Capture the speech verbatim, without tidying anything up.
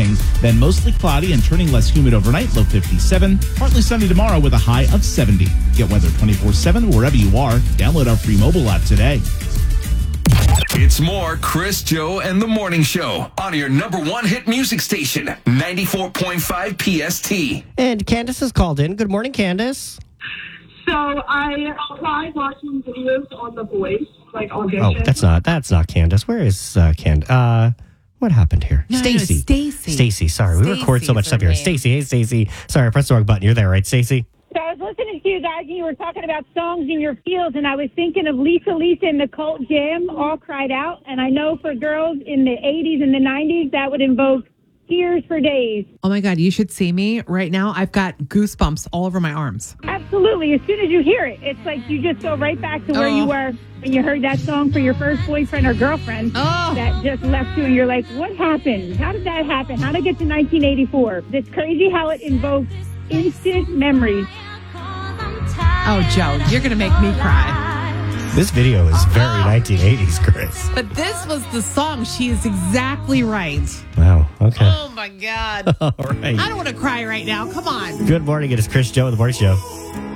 evening. Then mostly cloudy and turning less humid overnight, low fifty-seven. Partly sunny tomorrow with a high of seventy. Get weather twenty-four seven wherever you are. Download our free mobile app today. It's more Chris, Joe, and the Morning Show on your number one hit music station, ninety-four point five P S T. And Candace has called in. Good morning, Candace. So I tried watching videos on The Voice, like audition. Oh, that's not that's not Candace. Where is uh, Candace? Uh, what happened here? No, Stacy. no, Stacy. Stacy. Sorry, we record so much stuff here. Stacy. Hey, Stacy. Sorry, I pressed the wrong button. You're there, right, Stacy? So I was listening to you guys, and you were talking about songs in your fields, and I was thinking of Lisa Lisa and the Cult Jam, All Cried Out. And I know for girls in the eighties and the nineties, that would invoke tears for days. Oh, my God. You should see me right now. I've got goosebumps all over my arms. Absolutely. As soon as you hear it, it's like you just go right back to where Oh. you were when you heard that song for your first boyfriend or girlfriend Oh. that just left you, and you're like, what happened? How did that happen? How did I get to nineteen eighty-four? It's crazy how it invokes instant memories. Oh, Joe, you're going to make me cry. This video is very nineteen eighties, Chris. But this was the song. She is exactly right. Wow. Okay. Oh, my God. All right. I don't want to cry right now. Come on. Good morning. It is Chris, Joe, and the Morning Show.